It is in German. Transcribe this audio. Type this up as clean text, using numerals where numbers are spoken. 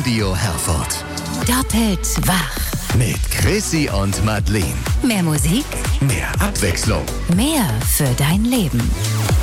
Studio Herford. Doppelt wach. Mit Chrissy und Madeleine. Mehr Musik, Mehr Abwechslung. mehr für dein Leben.